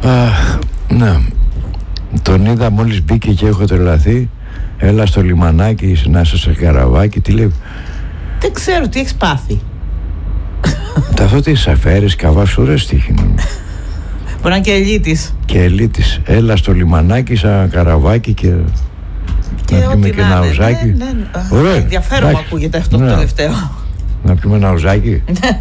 Ναι. Τον είδα μόλις μπήκε και έχω τρελαθεί. Έλα στο λιμανάκι να είσαι σε καραβάκι. Τι λέει? Δεν ξέρω τι έχεις πάθει. Αυτό τι αφαίρες, καβάφεις, ωραίο στίχη. Μπορεί να είναι και ελίτης. Και ελίτης. Έλα στο λιμανάκι σαν καραβάκι και να πιούμε και ένα ουζάκι. Ωραία. Ενδιαφέρον μου ακούγεται αυτό το τελευταίο. Να πιούμε ένα ουζάκι.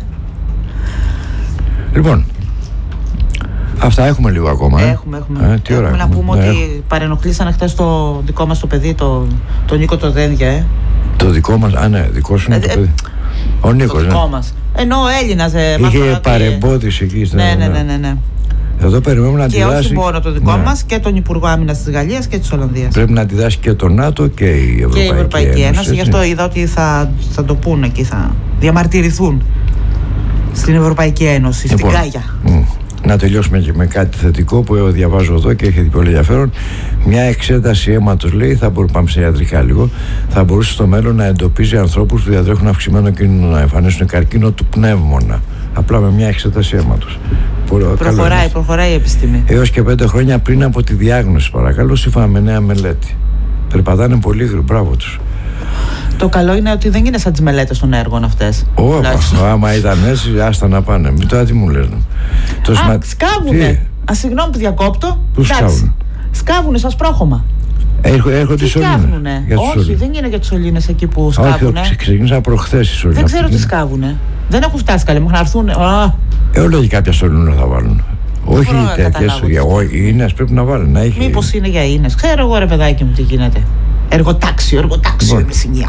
Λοιπόν, αυτά έχουμε λίγο ακόμα. Έχουμε. Τι ώρα έχουμε να πούμε ότι παρενοχλήσανε χθες το δικό μας το παιδί, τον Νίκο το Δένδια. Το δικό μας, ναι, δικό σου είναι το παιδί. Ο Νίκος, το δικό μας. Ενώ ο Έλληνας είχε παρεμπόδιση εκεί. Ναι. Εδώ περιμένουμε να αντιδράσει. Και όχι μόνο το δικό μας, και τον Υπουργό Άμυνας της Γαλλίας και της Ολλανδίας. Πρέπει να αντιδράσει και το ΝΑΤΟ και η Ευρωπαϊκή Ένωση. Γι' αυτό είδα ότι θα το πούνε και θα διαμαρτυρηθούν στην Ευρωπαϊκή Ένωση, στην Κάγια. Να τελειώσουμε και με κάτι θετικό που διαβάζω εδώ και έχει πολύ ενδιαφέρον. Μια εξέταση αίματος, λέει, πάμε σε ιατρικά λίγο, θα μπορούσε στο μέλλον να εντοπίζει ανθρώπους που διατρέχουν αυξημένο κίνδυνο να εμφανίσουν καρκίνο του πνεύμονα. Απλά με μια εξέταση αίματος. Προχωράει η επιστήμη. Έως και 5 χρόνια πριν από τη διάγνωση, παρακαλώ, σύμφωνα με νέα μελέτη. Περπατάνε πολύ γρήγορα, μπράβο τους. Το καλό είναι ότι δεν είναι σαν τις μελέτες των έργων αυτές. Άμα ήταν έτσι, άστα να πάνε. Μην τώρα τι μου λες. Σκάβουνε. Συγγνώμη που διακόπτω. Πού σκάβουνε? Σκάβουνε σαν σπρόχωμα. Έρχονται οι σωλήνες. Όχι, δεν είναι για τις σωλήνες εκεί που σκάβουνε. Όχι, ξεκίνησαν προχθές οι σωλήνες. Δεν ξέρω τι σκάβουνε. Δεν έχουν φτάσει καλή, μέχρι να έρθουν. Όλο και κάποια σωλήνα θα βάλουν. Όχι τέτοιες, οι ίνες πρέπει να βάλουν. Μήπως είναι για ίνες? Ξέρω εγώ, ρε παιδάκι μου, τι γίνεται. Εργοτάξιο είναι σημεία.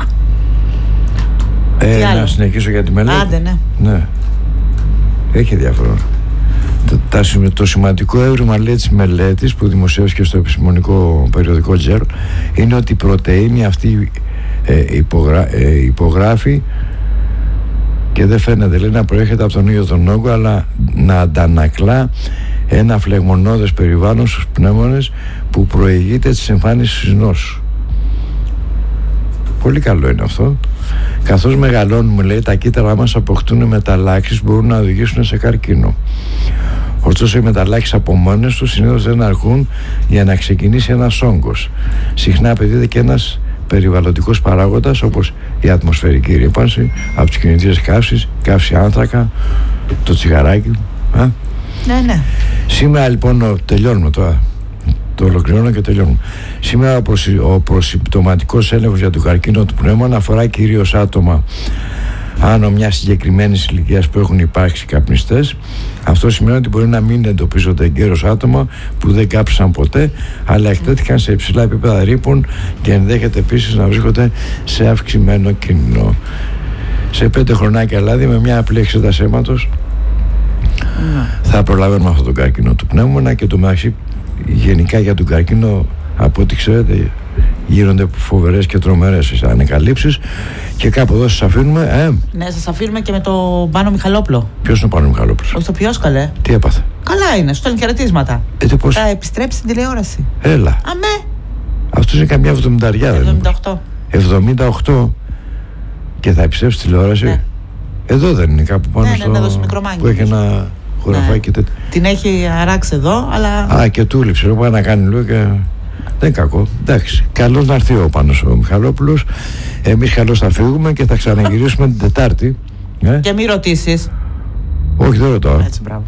Να συνεχίσω για τη μελέτη. Άντε, ναι. Έχει ενδιαφέρον. Το σημαντικό έβριμα, λέει, της μελέτης που δημοσίευσε και στο επιστημονικό περιοδικό Journal είναι ότι η πρωτεΐνη αυτή υπογράφει και δεν φαίνεται, λέει, να προέρχεται από τον ίδιο τον όγκο, αλλά να αντανακλά ένα φλεγμονώδες περιβάλλον στους πνεύμονες που προηγείται της εμφάνισης νόσου. Πολύ καλό είναι αυτό. Καθώς μεγαλώνουμε, λέει, τα κύτταρά μας αποκτούν μεταλλάξεις που μπορούν να οδηγήσουν σε καρκίνο. Ωστόσο, οι μεταλλάξεις από μόνες τους συνήθως δεν αρκούν για να ξεκινήσει ένας όγκος. Συχνά απαιτείται και ένας περιβαλλοντικός παράγοντας, όπως η ατμοσφαιρική ρύπανση από τις κινητήρες καύσης, καύση άνθρακα, το τσιγαράκι. Ναι. Σήμερα λοιπόν τελειώνουμε τώρα. Το ολοκληρώνω και τελειώνουμε. Σήμερα ο προσυμπτωματικός έλεγχος για τον καρκίνο του πνεύμονα αφορά κυρίως άτομα άνω μια συγκεκριμένη ηλικία που έχουν υπάρξει καπνιστές. Αυτό σημαίνει ότι μπορεί να μην εντοπίζονται εγκαίρως άτομα που δεν κάψαν ποτέ, αλλά εκτέθηκαν σε υψηλά επίπεδα ρήπων και ενδέχεται επίσης να βρίσκονται σε αυξημένο κίνδυνο. Σε 5 χρονάκια δηλαδή, με μια απλή εξέταση αίματος, θα προλαβαίνουμε αυτόν τον καρκίνο του πνεύμονα. Και το μεταξύ, γενικά για τον καρκίνο, από ό,τι ξέρετε, γίνονται φοβερές και τρομερές ανακαλύψεις. Και κάπου εδώ σας αφήνουμε. Ναι, σας αφήνουμε και με το Πάνο Μιχαλόπουλο. Ποιος είναι ο Πάνο Μιχαλόπουλος? Όχι, το ποιος, καλέ. Τι έπαθε? Καλά είναι, σου στέλνει χαιρετίσματα. Θα επιστρέψει στην τηλεόραση. Έλα. Αμέ. Αυτός είναι καμιά 70. 78. Και θα επιστρέψει στην τηλεόραση. Ναι. Εδώ δεν είναι κάπου πάνω στο Μικρομάνι, που έχει ένα χωραφάκι τέτοιο. Την έχει αράξει εδώ, αλλά. Και του λείψε. Πάει να κάνει λίγο και. Δεν είναι κακό. Εντάξει. Καλώς να έρθει ο Πάνος ο Μιχαλόπουλος. Εμείς καλώς θα φύγουμε και θα ξαναγυρίσουμε την Τετάρτη. Και μην ρωτήσεις. Όχι, δεν ρωτάω. Έτσι, μπράβο.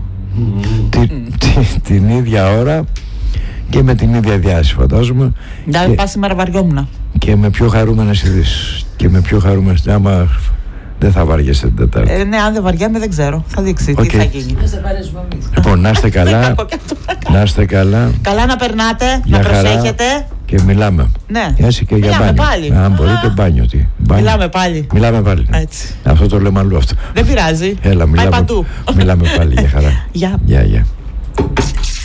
Την ίδια ώρα και με την ίδια διάση, φαντάζομαι. Δηλαδή, πας σήμερα βαριόμουνα. Και με πιο χαρούμενες ειδήσεις. Και με πιο χαρούμενες. Άμα δεν θα βαριέσαι την Τετάρτη. Ναι, αν δεν βαριέμαι, δεν ξέρω. Θα δείξει τι θα γίνει. Λοιπόν, να είστε καλά. Να είστε καλά. Καλά να περνάτε, να προσέχετε. Και μιλάμε. Ναι. Έτσι και για μπάνιο. Πάλι. Αν μπορείτε, μπάνιο. Μιλάμε πάλι. Μιλάμε πάλι. Έτσι. Αυτό το λέμε αλλού αυτό. Δεν πειράζει. Έλα, μιλάμε. Πάει παντού. Μιλάμε πάλι. Για χαρά. Γεια. Γεια.